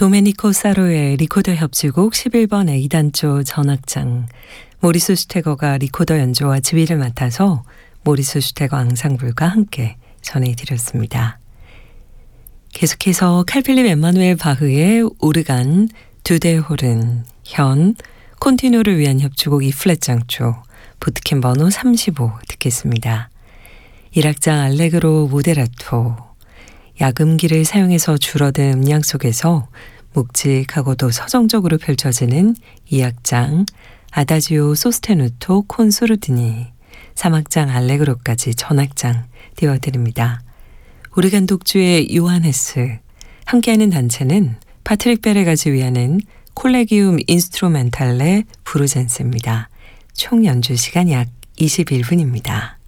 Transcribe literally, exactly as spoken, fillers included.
도메니코 사로의 리코더 협주곡 십일 번 A단조 전악장, 모리스 슈테거가 리코더 연주와 지휘를 맡아서 모리스 슈테거 앙상블과 함께 전해드렸습니다. 계속해서 칼 필립 엠마누엘 바흐의 오르간, 두대호른, 현, 콘티뉴를 위한 협주곡 E플랫 장조, 보트캠 번호 삼십오 듣겠습니다. 일 악장 알레그로 모데라토, 야금기를 사용해서 줄어든 음량 속에서 묵직하고도 서정적으로 펼쳐지는 이 악장 아다지오 소스테누토 콘소르디니, 삼 악장 알레그로까지 전악장 띄워드립니다. 오르간 독주의 요하네스, 함께하는 단체는 파트릭 베레가 지휘하는 콜레기움 인스트루멘탈레 부르젠스입니다. 총 연주 시간 약 이십일 분입니다.